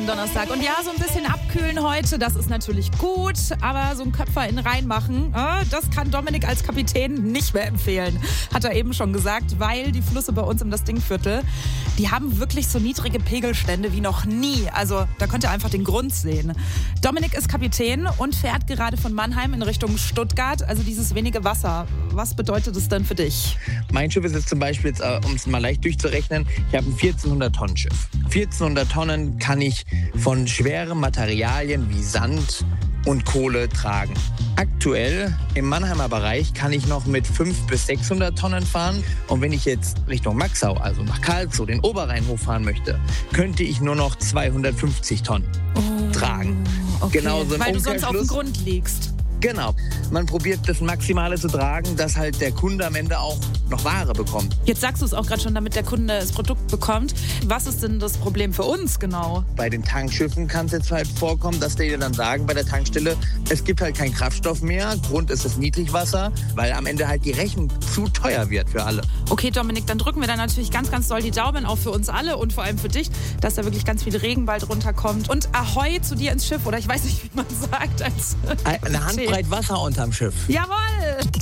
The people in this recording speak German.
diesem Donnerstag. Und ja, so ein bisschen abkühlen heute, das ist natürlich gut. Aber so ein Köpfer in reinmachen, das kann Dominik als Kapitän nicht mehr empfehlen. Hat er eben schon gesagt, weil die Flüsse bei uns im Das Ding-Viertel, die haben wirklich so niedrige Pegelstände wie noch nie. Also da könnt ihr einfach den Grund sehen. Dominik ist Kapitän und fährt gerade von Mannheim in Richtung Stuttgart. Also dieses wenige Wasser. Was bedeutet es denn für dich? Mein Schiff ist jetzt zum Beispiel, um es mal leicht durchzurechnen, ich habe ein 1400-Tonnen-Schiff. 1400 Tonnen kann ich von schweren Materialien wie Sand und Kohle tragen. Aktuell im Mannheimer Bereich kann ich noch mit 500 bis 600 Tonnen fahren. Und wenn ich jetzt Richtung Maxau, also nach Karlsruhe, den Oberrhein hochfahren möchte, könnte ich nur noch 250 Tonnen tragen. Okay. Genauso im Weil du sonst auf dem Grund liegst. Genau. Man probiert das Maximale zu tragen, dass halt der Kunde am Ende auch noch Ware bekommt. Jetzt sagst du es auch gerade schon, damit der Kunde das Produkt bekommt. Was ist denn das Problem für uns genau? Bei den Tankschiffen kann es jetzt halt vorkommen, dass die dir dann sagen bei der Tankstelle, es gibt halt keinen Kraftstoff mehr. Grund ist das Niedrigwasser, weil am Ende halt die Rechnung zu teuer wird für alle. Okay, Dominik, dann drücken wir dann natürlich ganz, ganz doll die Daumen, auch für uns alle und vor allem für dich, dass da wirklich ganz viel Regen bald runterkommt. Und Ahoi zu dir ins Schiff, oder ich weiß nicht, wie man sagt. Eine Handbreit Wasser unterm Schiff. Jawohl!